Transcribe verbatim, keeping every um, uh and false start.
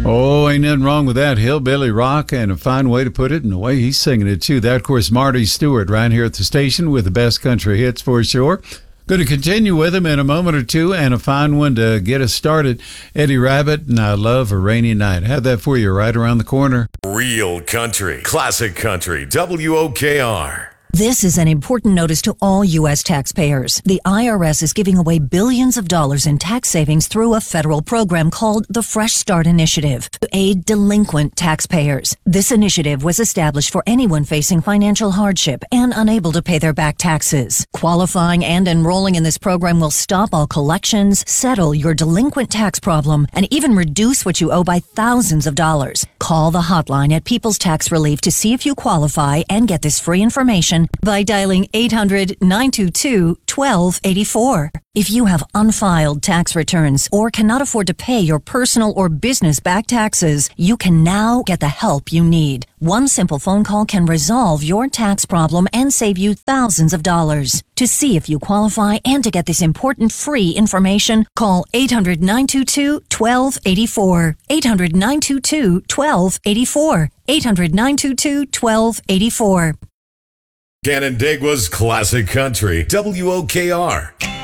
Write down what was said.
Oh, ain't nothing wrong with that. Hillbilly rock, and a fine way to put it, and the way he's singing it, too. That, of course, Marty Stewart right here at the station with the best country hits for sure. Going to continue with him in a moment or two, and a fine one to get us started. Eddie Rabbitt, and I Love a Rainy Night. Have that for you right around the corner. Real country, classic country, W O K R. This is an important notice to all U S taxpayers. The I R S is giving away billions of dollars in tax savings through a federal program called the Fresh Start Initiative to aid delinquent taxpayers. This initiative was established for anyone facing financial hardship and unable to pay their back taxes. Qualifying and enrolling in this program will stop all collections, settle your delinquent tax problem, and even reduce what you owe by thousands of dollars. Call the hotline at People's Tax Relief to see if you qualify and get this free information by dialing eight hundred, nine two two, one two eight four. If you have unfiled tax returns or cannot afford to pay your personal or business back taxes, you can now get the help you need. One simple phone call can resolve your tax problem and save you thousands of dollars. To see if you qualify and to get this important free information, call eight hundred, nine two two, one two eight four. eight hundred, nine two two, one two eight four. eight hundred, nine two two, one two eight four. Canandaigua's classic country, W O K R.